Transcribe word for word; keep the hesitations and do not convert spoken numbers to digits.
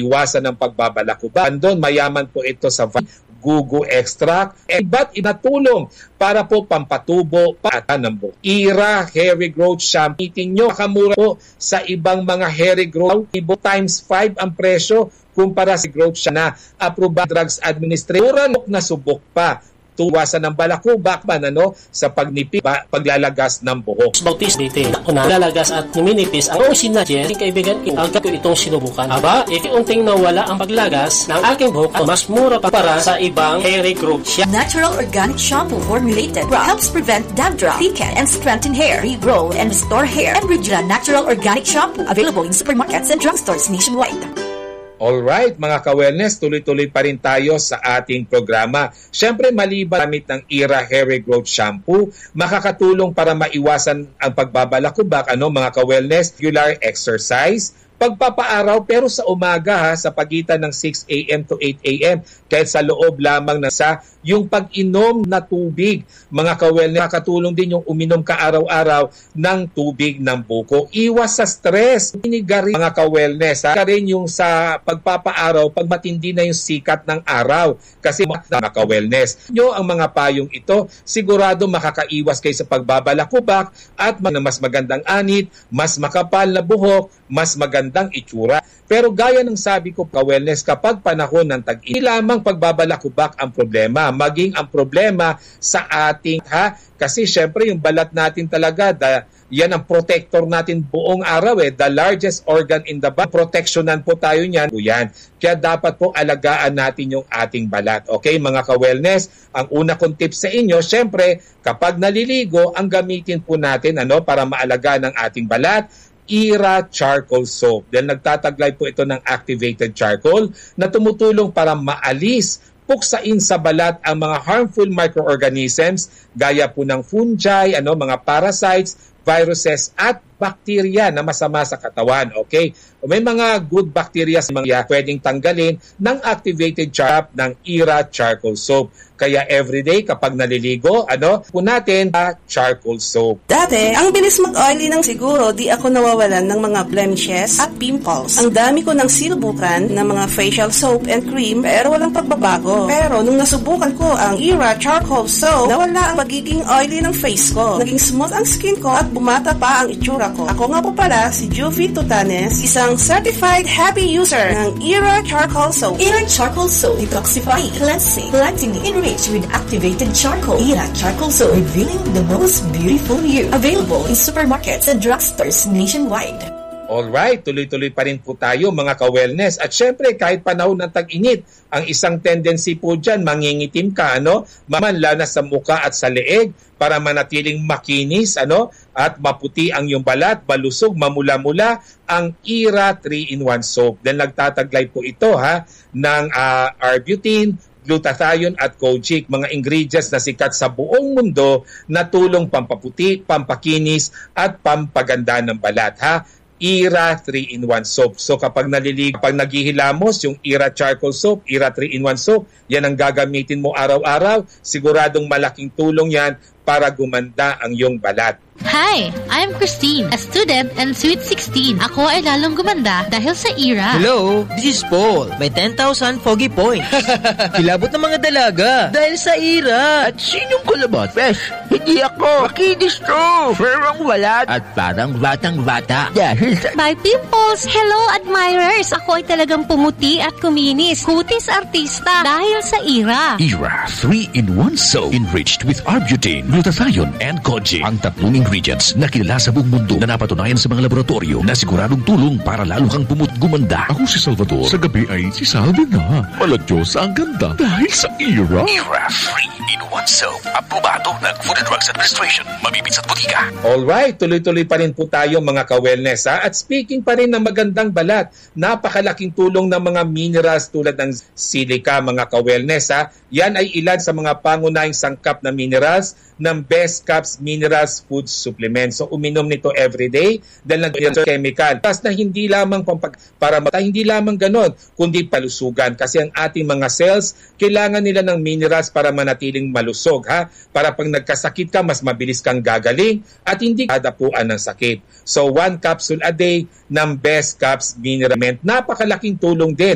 maiwasan ng pagbabalakubak. Doon, mayaman po ito sa gugu extract, at iba't ibang tulong para po pampatubo pa ng buhok. Ira Hairy Growth Shampoo. Meeting nyo, makamura po sa ibang mga hairy growth. Ibo times five ang presyo kumpara sa growth siya na approved drugs administration na subok pa. Tuwasan ng balakubak man ano sa pagnipi, ba, paglalagas ng buhok. Bautis dito. Ako na lalagas at numinipis ang osin na dyan. Kaibigan, agad ko itong sinubukan. Aba, ikiunting nawala ang paglagas ng aking buhok at mas mura pa para sa ibang hairy growth siya. Natural organic shampoo formulated helps prevent dandruff, thicken, and strengthen hair, regrow, and restore hair. Embridula Natural Organic Shampoo. Available in supermarkets and drugstores nationwide. Alright, mga ka-wellness, tuloy-tuloy pa rin tayo sa ating programa. Siyempre, maliban gamit ng Ira Hairy Growth Shampoo, makakatulong para maiwasan ang pagbabalakubak, ano, mga ka-wellness, regular exercise, pagpapaaraw pero sa umaga ha, sa pagitan ng six a.m. to eight a.m. kahit sa loob lamang na sa yung pag-inom na tubig. Mga ka-wellness, nakatulong din yung uminom ka araw-araw ng tubig ng buko. Iwas sa stress. Inigari mga ka-wellness. Ha? Rin yung sa pagpapaaraw pag matindi na yung sikat ng araw. Kasi mga ka-wellness. Nyo ang mga payong ito, sigurado makakaiwas kayo sa pagbabalakubak at mas magandang anit, mas makapal na buhok, mas magandang itsura. Pero gaya ng sabi ko, ka-wellness, kapag panahon ng tag-init, hindi lamang pagbabalakubak ang problema, maging ang problema sa ating ha, kasi syempre yung balat natin talaga, da, yan ang protector natin buong araw eh, the largest organ in the body. Protectionan po tayo niyan. Yan. Kaya dapat po alagaan natin yung ating balat. Okay, mga ka-wellness, ang una kong tips sa inyo, syempre, kapag naliligo, ang gamitin po natin ano para maalagaan ang ating balat, Ira Charcoal Soap. Dahil nagtataglay po ito ng activated charcoal na tumutulong para maalis, puksain sa balat ang mga harmful microorganisms gaya po ng fungi, ano, mga parasites, viruses at bacteria na masama sa katawan. Okay? May mga good bacteria sa mga pwedeng tanggalin ng activated charcoal ng Ira Charcoal Soap. Kaya everyday kapag naliligo, ano, po natin uh, charcoal soap. Dati, ang bilis mag-oily ng siguro, di ako nawawalan ng mga blemishes at pimples. Ang dami ko nang sinubukan ng mga facial soap and cream, pero walang pagbabago. Pero nung nasubukan ko ang Ira Charcoal Soap, nawala ang pagiging oily ng face ko. Naging smooth ang skin ko at bumata pa ang itsura ko. Ako nga po pala si Juvie Tutanes, isang certified happy user ng Ira Charcoal Soap. Ira Charcoal Soap, detoxifying, cleansing, platinum, enriched with activated charcoal. Ira Charcoal Soap, revealing the most beautiful you. Available in supermarkets and drugstores nationwide. Alright, tuloy-tuloy pa rin po tayo mga ka-wellness. At syempre, kahit panahon ng tag-init, ang isang tendency po dyan, mangingitim ka, ano? Mamanla na sa muka at sa leeg para manatiling makinis, ano? At maputi ang iyong balat, malusog, mamula-mula ang Ira three in one Soap. Then nagtataglay po ito ha, ng uh, arbutin, glutathione at kojic, mga ingredients na sikat sa buong mundo na tulong pampaputi, pampakinis at pampaganda ng balat ha. Ira three in one Soap. So kapag naliligo, kapag naghihilamos yung Ira Charcoal Soap, Ira three in one Soap, yan ang gagamitin mo araw-araw. Siguradong malaking tulong yan para gumanda ang iyong balat. Hi, I'm Christine, a student and sweet sixteen. Ako ay lalong gumanda dahil sa Ira. Hello, this is Paul. May ten thousand foggy points. Kilabot ng mga dalaga dahil sa Ira. At sinong kulabat? Bes, hindi ako. Makinis to. Ferang walat. At parang batang-bata. Dahil sa... My pimples! Hello, admirers! Ako ay talagang pumuti at kuminis. Kutis artista dahil sa Ira. Ira three in one Soap. Enriched with arbutin, glutathione, and kojic. Ang tatlong ingredients na kilala sa buong mundo na napatunayan sa mga laboratorio na siguradong tulong para lalo kang pumut gumanda. Ako si Salvador. Sa gabi ay si Salvi na. Maladyosa ang ganda dahil sa Ira. Ira three in one Soap. Aprobado ng Food and Drugs Administration. Mamibits at butika. Alright, tuloy-tuloy pa rin po tayo mga ka-wellness ha. At speaking pa rin ng magandang balat, napakalaking tulong ng mga minerals tulad ng silica mga ka-wellness ha. Yan ay ilan sa mga pangunahing sangkap na minerals ng Best Caps Minerals Food Supplement. So uminom nito everyday dahil nag chemical. Tapos na hindi lamang pampag, para mata, hindi lamang ganon, kundi palusugan. Kasi ang ating mga cells, kailangan nila ng minerals para manatiling malusog. Ha? Para pag nagkasakit ka, mas mabilis kang gagaling at hindi kadapuan ng sakit. So one capsule a day ng Best Caps Mineral. Napakalaking tulong din